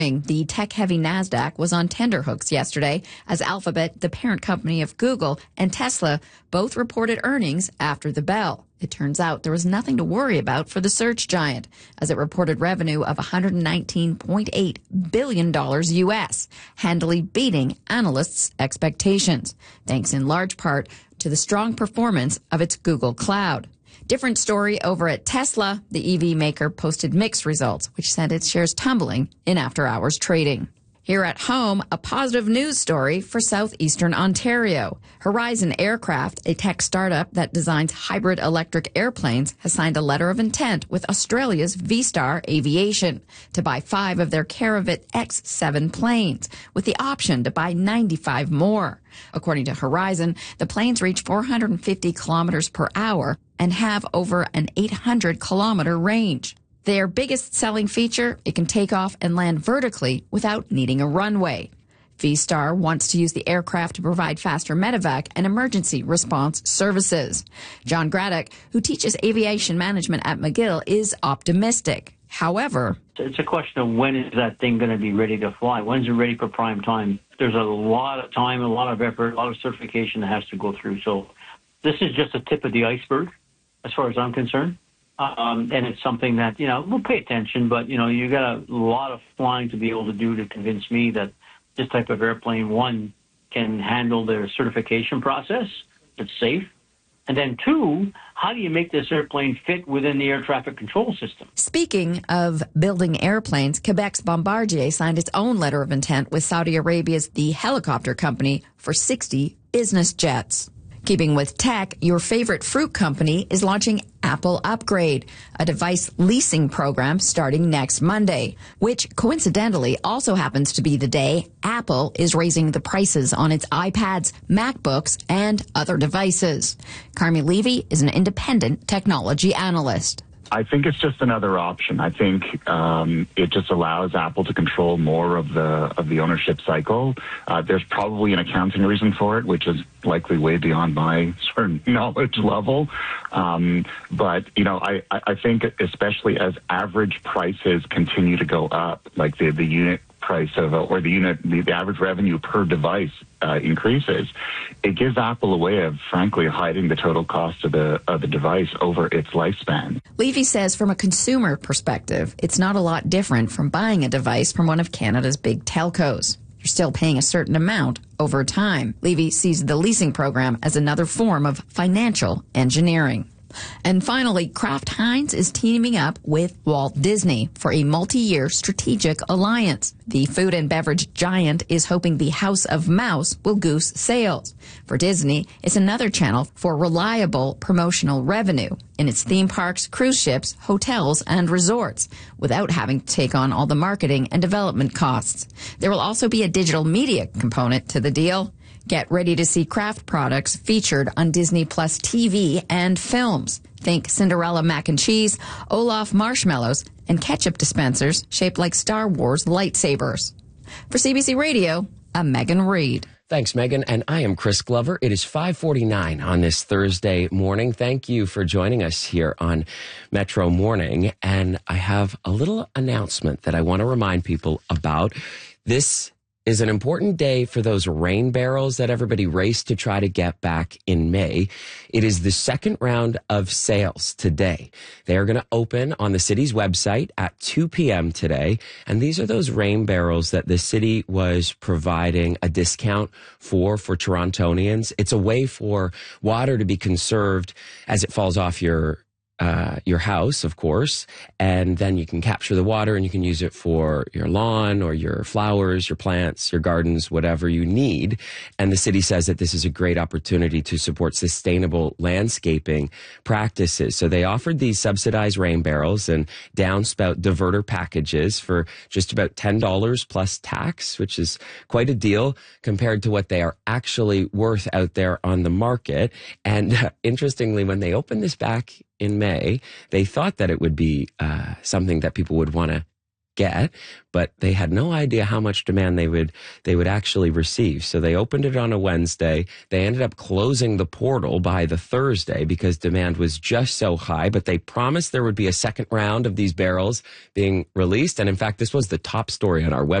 The tech-heavy NASDAQ was on tenterhooks yesterday as Alphabet, the parent company of Google, and Tesla both reported earnings after the bell. It turns out there was nothing to worry about for the search giant, as it reported revenue of $119.8 billion U.S., handily beating analysts' expectations, thanks in large part to the strong performance of its Google Cloud. Different story over at Tesla. The EV maker posted mixed results, which sent its shares tumbling in after-hours trading. Here at home, a positive news story for southeastern Ontario. Horizon Aircraft, a tech startup that designs hybrid electric airplanes, has signed a letter of intent with Australia's V-Star Aviation to buy 5 of their Caravat X7 planes, with the option to buy 95 more. According to Horizon, the planes reach 450 kilometers per hour and have over an 800-kilometer range. Their biggest selling feature, it can take off and land vertically without needing a runway. V-Star wants to use the aircraft to provide faster medevac and emergency response services. John Graddock, who teaches aviation management at McGill, is optimistic. However, it's a question of when is that thing going to be ready to fly? When's it ready for prime time? There's a lot of time, a lot of effort, a lot of certification that has to go through. So this is just a tip of the iceberg, as far as I'm concerned. And it's something that, we'll pay attention, but, you got a lot of flying to be able to do to convince me that this type of airplane, one, can handle their certification process, it's safe. And then two, how do you make this airplane fit within the air traffic control system? Speaking of building airplanes, Quebec's Bombardier signed its own letter of intent with Saudi Arabia's The Helicopter Company for 60 business jets. Keeping with tech, your favorite fruit company is launching Apple Upgrade, a device leasing program starting next Monday, which coincidentally also happens to be the day Apple is raising the prices on its iPads, MacBooks, and other devices. Carmi Levy is an independent technology analyst. I think it's just another option. I think it just allows Apple to control more of the ownership cycle. There's probably an accounting reason for it, which is likely way beyond my sort of knowledge level. But I think especially as average prices continue to go up, like the unit price of the average revenue per device increases, it gives Apple a way of frankly hiding the total cost of the device over its lifespan. Levy says from a consumer perspective, it's not a lot different from buying a device from one of Canada's big telcos. You're still paying a certain amount over time. Levy sees the leasing program as another form of financial engineering. And finally, Kraft Heinz is teaming up with Walt Disney for a multi-year strategic alliance. The food and beverage giant is hoping the House of Mouse will goose sales. For Disney, it's another channel for reliable promotional revenue in its theme parks, cruise ships, hotels, and resorts, without having to take on all the marketing and development costs. There will also be a digital media component to the deal. Get ready to see Kraft products featured on Disney Plus TV and films. Think Cinderella mac and cheese, Olaf marshmallows, and ketchup dispensers shaped like Star Wars lightsabers. For CBC Radio, I'm Megan Reed. Thanks, Megan. And I am Chris Glover. It is 5:49 on this Thursday morning. Thank you for joining us here on Metro Morning. And I have a little announcement that I want to remind people about. This is an important day for those rain barrels that everybody raced to try to get back in May. It is the second round of sales today. They are going to open on the city's website at 2 p.m. today. And these are those rain barrels that the city was providing a discount for Torontonians. It's a way for water to be conserved as it falls off your house, of course, and then you can capture the water and you can use it for your lawn or your flowers, your plants, your gardens, whatever you need. And the city says that this is a great opportunity to support sustainable landscaping practices. So they offered these subsidized rain barrels and downspout diverter packages for just about $10 plus tax, which is quite a deal compared to what they are actually worth out there on the market. And interestingly, when they opened this back in May, they thought that it would be something that people would want to get, but they had no idea how much demand they would actually receive. So they opened it on a Wednesday. They ended up closing the portal by the Thursday because demand was just so high, but they promised there would be a second round of these barrels being released. And in fact, this was the top story on our website.